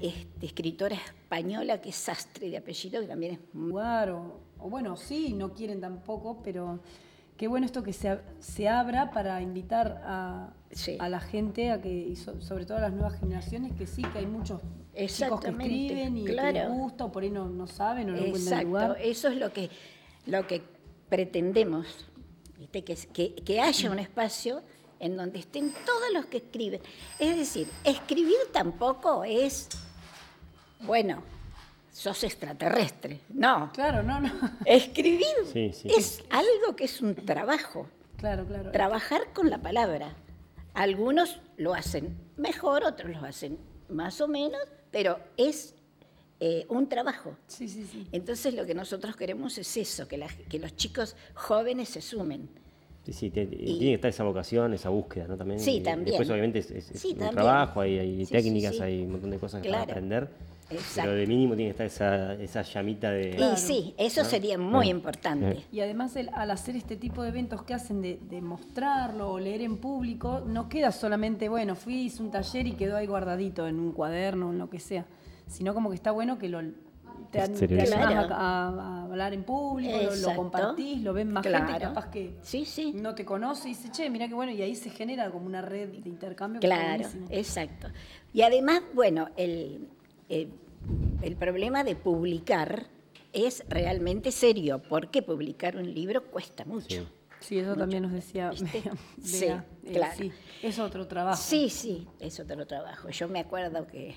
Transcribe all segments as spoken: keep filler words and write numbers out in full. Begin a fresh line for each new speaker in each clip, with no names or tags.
este, escritora española que es Sastre de apellido, que también es muy...
Claro, o bueno, sí, no quieren tampoco, pero qué bueno esto que se, se abra para invitar a,
sí.
a la gente, a que, y so, sobre todo a las nuevas generaciones, que sí, que hay muchos chicos que escriben y
claro.
que les gusta, o por ahí no, no saben o no
Exacto.
encuentran lugar.
Eso es lo que, lo que pretendemos, ¿viste? Que, que, que haya un espacio en donde estén todos los que escriben. Es decir, escribir tampoco es, bueno, sos extraterrestre. No.
Claro, no, no.
Escribir
sí, sí.
es algo que es un trabajo.
Claro, claro.
Trabajar con la palabra. Algunos lo hacen mejor, otros lo hacen más o menos, pero es eh, un trabajo.
Sí, sí, sí.
Entonces lo que nosotros queremos es eso, que, la, que los chicos jóvenes se sumen.
Sí, sí, te, y, tiene que estar esa vocación, esa búsqueda, ¿no? También.
Sí,
y
también.
Después, obviamente, es, es,
sí,
es un
también.
trabajo, hay, hay
sí,
técnicas,
sí, sí.
hay un montón de cosas
claro.
para aprender.
Exacto.
Pero de mínimo tiene que estar esa, esa llamita de...
Y
Claro.
sí, eso
¿no?
sería muy
sí.
importante.
Sí.
Y además el, al hacer este tipo de eventos que hacen de, de mostrarlo o leer en público, no queda solamente, bueno, fui, hice un taller y quedó ahí guardadito en un cuaderno o en lo que sea, sino como que está bueno que lo te, te animás
Claro.
a, a hablar en público, lo, lo compartís, lo ven más
claro.
gente capaz que
sí, sí.
no te conoce y dice, che, mirá qué bueno, y ahí se genera como una red de intercambio.
Claro, exacto. Y además, bueno, el... el El problema de publicar es realmente serio, porque publicar un libro cuesta mucho.
Sí,
sí eso mucho. También nos decía Bea,
sí,
eh,
claro.
Sí, es otro trabajo.
Sí, sí, es otro trabajo. Yo me acuerdo que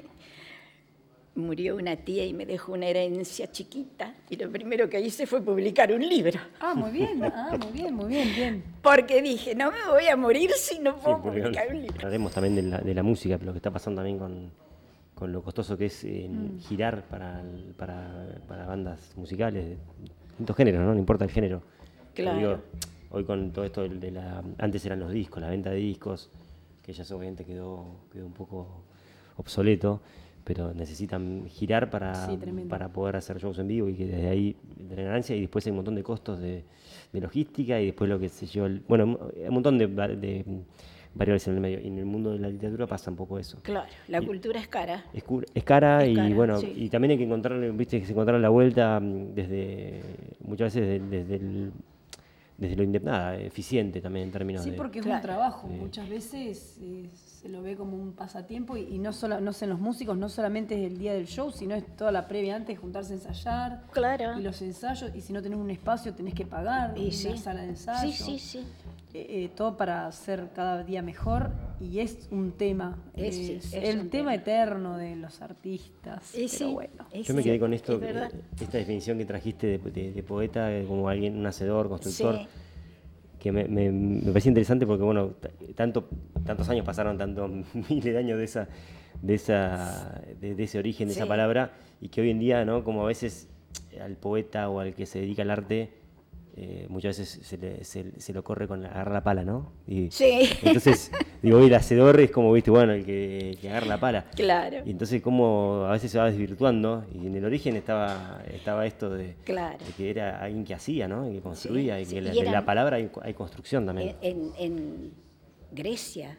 murió una tía y me dejó una herencia chiquita, y lo primero que hice fue publicar un libro.
Ah, muy bien, ah, muy bien, muy bien, bien.
Porque dije, no me voy a morir si no puedo
sí,
publicar un libro.
Hablaremos también de la, de la música, pero lo que está pasando también con... con lo costoso que es eh, mm. girar para, para, para bandas musicales de distintos géneros, ¿no? No importa el género.
Claro.
Digo, hoy con todo esto de la... Antes eran los discos, la venta de discos, que ya obviamente quedó, quedó un poco obsoleto, pero necesitan girar para,
sí,
para poder hacer shows en vivo y que desde ahí tener ganancia, y después hay un montón de costos de, de logística y después lo que se lleva... El, bueno, un montón de... de variables en el medio, y en el mundo de la literatura pasa un poco eso.
Claro, la
y
cultura es cara.
Es, es cara
es
y
cara,
bueno,
sí.
y también hay que encontrarle, viste, que se encontrar la vuelta desde, muchas veces desde, desde el desde lo nada, eficiente también en términos
sí,
de...
Sí, porque es
claro.
un trabajo,
sí.
Muchas veces eh, se lo ve como un pasatiempo y, y no solo, no sé, en los músicos no solamente es el día del show, sino es toda la previa antes, juntarse a ensayar,
claro.
Y los ensayos, y si no tenés un espacio tenés que pagar
y
una
sí.
sala de ensayo.
Sí, sí, sí.
Eh, eh, todo para ser cada día mejor, y es un tema,
es,
es,
sí,
es
el
tema,
tema
eterno de los artistas.
Y
pero
sí,
bueno.
Yo me quedé con esto,
eh,
esta definición que trajiste de, de, de poeta como alguien, un hacedor, constructor.
Sí.
Que me, me, me parecía interesante porque, bueno, tanto, tantos años pasaron, tantos miles de años de esa, de esa, de, de ese origen, de
sí.
esa palabra, y que hoy en día, ¿no? Como a veces al poeta o al que se dedica al arte, eh, muchas veces se, le, se, se lo corre con la, agarrar la pala, ¿no? Y,
sí.
Entonces, digo, el hacedor es como, viste, bueno, el que, que agarra la pala.
Claro.
Y entonces, como a veces se va desvirtuando, y en el origen estaba, estaba esto de,
claro.
de que era alguien que hacía, ¿no? Y que construía,
sí,
y que
sí.
la,
y eran,
la palabra hay, hay construcción también.
En, en Grecia,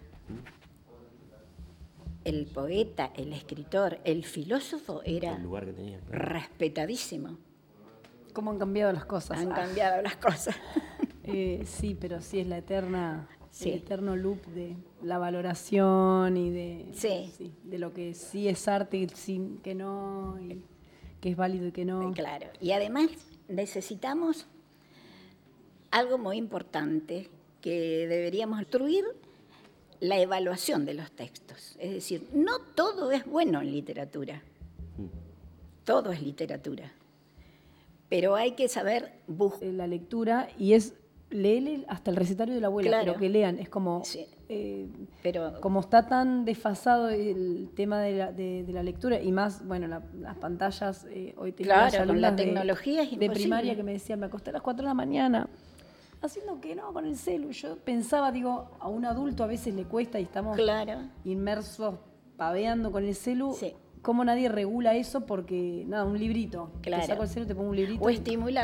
el poeta, el escritor, el filósofo era
el lugar que tenía, claro.
respetadísimo.
¿Cómo han cambiado las cosas?
Han
ah.
cambiado las cosas.
eh, sí, pero sí es la eterna,
sí.
el eterno loop de la valoración y de,
sí.
Sí, de lo que sí es arte y sí, que no, y que es válido y que no.
Claro, y además necesitamos algo muy importante, que deberíamos instruir la evaluación de los textos. Es decir, no todo es bueno en literatura, todo es literatura, pero hay que saber buscar
la lectura, y es leer hasta el recetario de la abuela,
claro.
pero que lean, es como,
sí.
eh,
pero
como está tan desfasado el tema de la, de, de la lectura, y más, bueno, la, las pantallas, eh, hoy tenía
claro, con la tecnología
de,
es
de primaria que me decían, me acosté a las cuatro de la mañana, haciendo que no, con el celu. Yo pensaba, digo, a un adulto a veces le cuesta y estamos
claro.
inmersos paveando con el celu.
Sí.
¿Cómo nadie regula eso? Porque, nada, un librito.
Claro.
Te saco el celu, te pongo un librito.
O estimular